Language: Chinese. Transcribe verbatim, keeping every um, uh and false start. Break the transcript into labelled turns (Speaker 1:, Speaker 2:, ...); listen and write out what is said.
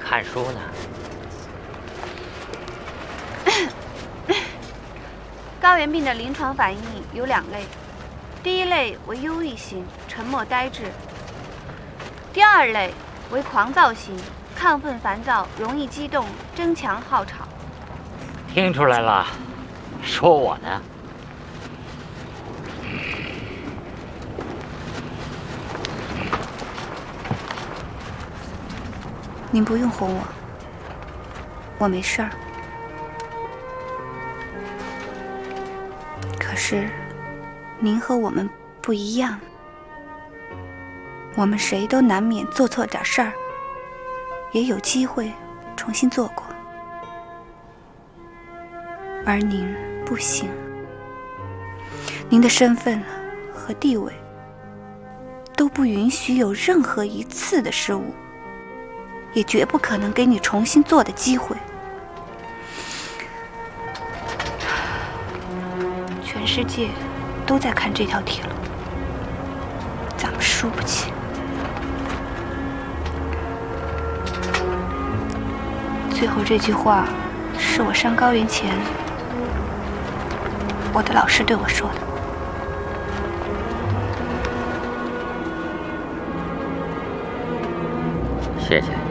Speaker 1: 看书呢。
Speaker 2: 高原病的临床反应有两类，第一类为忧郁型，沉默呆滞；第二类为狂躁型，亢奋烦躁，容易激动，争强好吵。
Speaker 1: 听出来了，说我呢？
Speaker 2: 您不用哄我，我没事儿。可是，您和我们不一样，我们谁都难免做错点事儿，也有机会重新做过，而您不行。您的身份和地位都不允许有任何一次的失误，也绝不可能给你重新做的机会。全世界都在看这条铁路，咱们输不起。最后这句话是我上高原前我的老师对我说的。
Speaker 1: 谢谢。